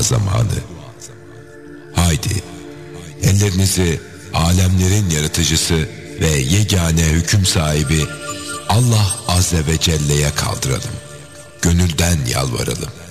zamanı. Haydi, ellerinizi alemlerin yaratıcısı ve yegane hüküm sahibi Allah Azze ve Celle'ye kaldıralım. Gönülden yalvaralım.